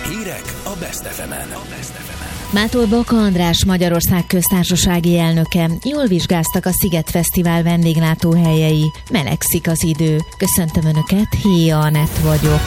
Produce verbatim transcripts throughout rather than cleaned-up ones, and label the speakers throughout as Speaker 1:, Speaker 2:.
Speaker 1: Hírek a Best ef emen.
Speaker 2: Mától Baka András Magyarország köztársasági elnöke. Jól vizsgáztak a Sziget Fesztivál vendéglátóhelyei. Melegszik az idő. Köszöntöm Önöket, Héja Anett vagyok.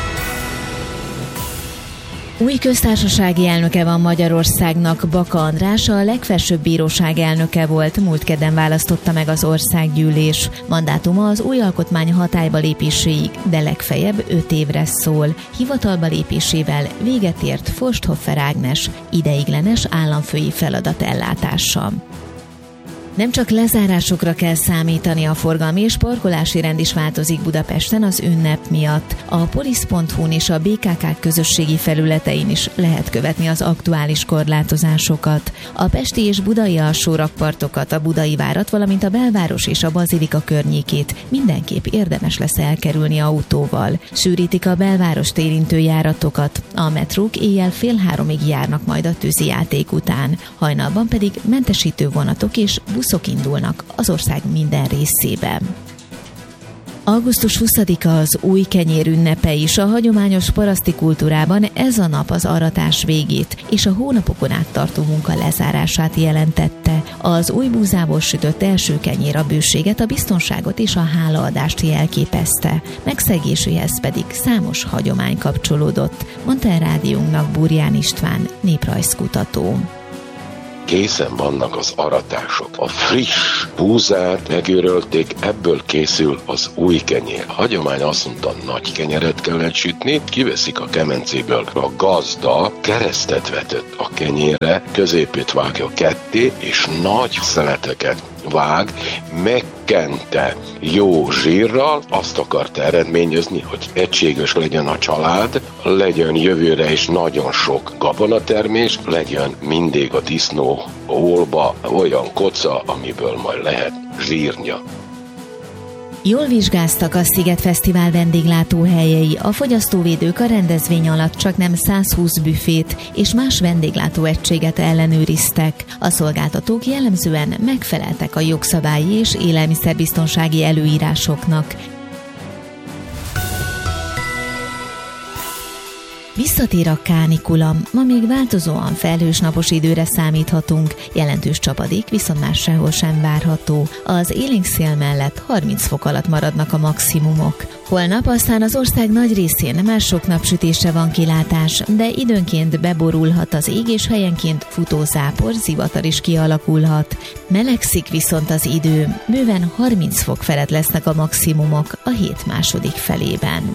Speaker 2: Új köztársasági elnöke van Magyarországnak. Baka András a legfelsőbb bíróság elnöke volt, múlt kedden választotta meg az országgyűlés. Mandátuma az új alkotmány hatályba lépéséig, de legfeljebb öt évre szól. Hivatalba lépésével véget ért Forsthoffer Ágnes ideiglenes államfői feladatellátása. Nem csak lezárásokra kell számítani, a forgalmi és parkolási rend is változik Budapesten az ünnep miatt. A polisz pont hu-n és a bé ká ká közösségi felületein is lehet követni az aktuális korlátozásokat. A pesti és budai alsórakpartokat, a budai várat, valamint a belváros és a bazilika környékét mindenképp érdemes lesz elkerülni autóval. Sűrítik a belvárost érintő járatokat. A metrók éjjel fél háromig járnak majd a tűzijáték után. Hajnalban pedig mentesítő vonatok és buszok indulnak az ország minden részében. augusztus huszadika az új kenyér ünnepe is. A hagyományos paraszti kultúrában ez a nap az aratás végét és a hónapokon át tartó munka lezárását jelentette. Az új búzából sütött első kenyér a bőséget, a biztonságot és a hálaadást jelképezte. Megszegéséhez pedig számos hagyomány kapcsolódott, mondta a rádiónknak Burján István, néprajzkutató.
Speaker 3: Készen vannak az aratások. A friss búzát megőrölték, ebből készül az új kenyér. A hagyomány azt mondta, nagy kenyeret kellett sütni, kiveszik a kemencéből. A gazda keresztet vetett a kenyérre, középét vágja ketté, és nagy szeleteket vág, megkente jó zsírral, azt akarta eredményezni, hogy egységes legyen a család, legyen jövőre is nagyon sok gabonatermés, legyen mindig a disznó hólba olyan koca, amiből majd lehet zsírnya.
Speaker 2: Jól vizsgáztak a Sziget Fesztivál vendéglátóhelyei. A fogyasztóvédők a rendezvény alatt csak nem száz húsz büfét és más vendéglátóegységet ellenőriztek. A szolgáltatók jellemzően megfeleltek a jogszabályi és élelmiszerbiztonsági előírásoknak. Visszatér a kánikula. Ma még változóan felhős napos időre számíthatunk, jelentős csapadék viszont már sehol sem várható. Az élénk szél mellett harminc fok alatt maradnak a maximumok. Holnap aztán az ország nagy részén már sok napsütésre van kilátás, de időnként beborulhat az ég, és helyenként futózápor, zivatar is kialakulhat. Melegszik viszont az idő, bőven harminc fok felett lesznek a maximumok a hét második felében.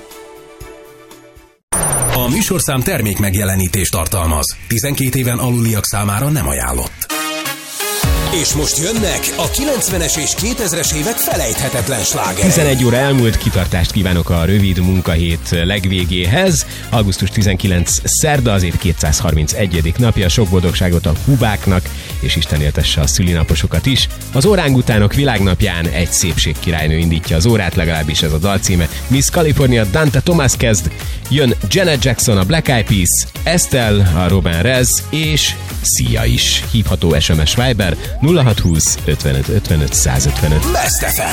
Speaker 1: A műsorszám termék megjelenítést tartalmaz. tizenkét éven aluliak számára nem ajánlott. És most jönnek a kilencvenes és kétezres évek felejthetetlen slágerei.
Speaker 4: tizenegy óra elmúlt, kitartást kívánok a rövid munkahét legvégéhez. augusztus tizenkilencedike szerda, az év kétszázharmincegyedik napja. Sok boldogságot a hubáknak, és Isten éltesse a szülinaposokat is. Az orángutánok világnapján egy szépségkirálynő indítja az órát, legalábbis ez a dalcíme. Miss California Dante Thomas kezd, jön Janet Jackson, a Black Eyed Peas, Estelle, a Robin Rez, és Sia is. Hívható es em es Viber nulla hat húsz ötvenöt ötvenöt százötvenöt.
Speaker 1: Best ef em.